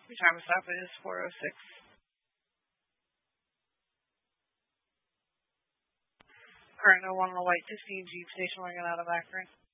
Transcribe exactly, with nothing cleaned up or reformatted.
Your time is up. It is four oh six. Current oh one on the white to C and G station wagon out of Akron.